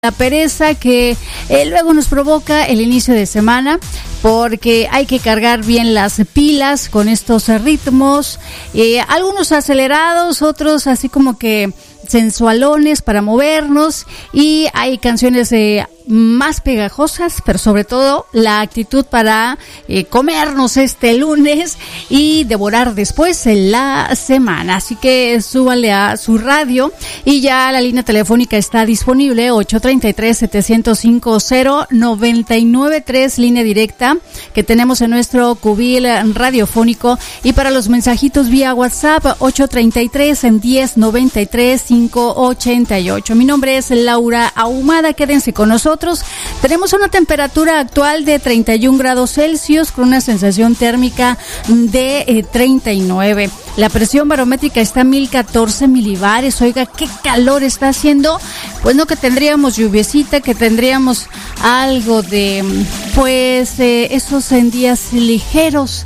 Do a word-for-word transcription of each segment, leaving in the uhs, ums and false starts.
La pereza que eh, luego nos provoca el inicio de semana, porque hay que cargar bien las pilas con estos ritmos, eh, algunos acelerados, otros así como que sensualones para movernos, y hay canciones eh, más pegajosas, pero sobre todo la actitud para eh, comernos este lunes y devorar después la semana. Así que súbanle a su radio y ya la línea telefónica está disponible, ocho tres tres, siete cero cinco, cero nueve nueve tres, línea directa que tenemos en nuestro cubil radiofónico, y para los mensajitos vía WhatsApp, ocho tres tres, diez noventa y tres, cinco ochenta y ocho. Mi nombre es Laura Ahumada, quédense con nosotros. Tenemos una temperatura actual de treinta y un grados Celsius con una sensación térmica de eh, treinta y nueve. La presión barométrica está a mil catorce milibares. Oiga, qué calor está haciendo. Pues no que tendríamos lluviecita, que tendríamos algo de, pues, eh, esos en días ligeros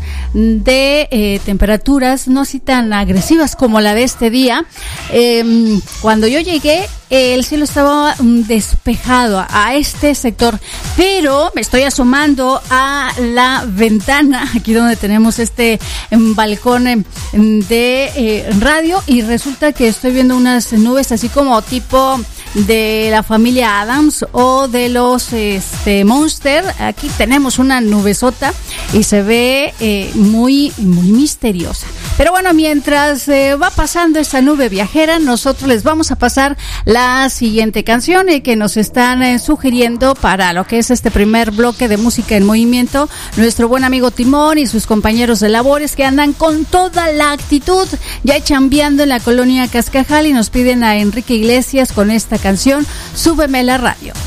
de eh, temperaturas no así tan agresivas como la de este día. Eh, cuando yo llegué, el cielo estaba despejado a, a este sector, pero me estoy asomando a la ventana, aquí donde tenemos este um, balcón um, de eh, radio, y resulta que estoy viendo unas nubes así como tipo de la familia Adams o de los este Monster. Aquí tenemos una nubesota y se ve eh, muy muy misteriosa. Pero bueno, mientras eh, va pasando esta nube viajera, nosotros les vamos a pasar la siguiente canción eh, que nos están eh, sugiriendo para lo que es este primer bloque de música en movimiento, nuestro buen amigo Timón y sus compañeros de labores, que andan con toda la actitud ya chambeando en la colonia Cascajal, y nos piden a Enrique Iglesias con esta canción, Súbeme la radio.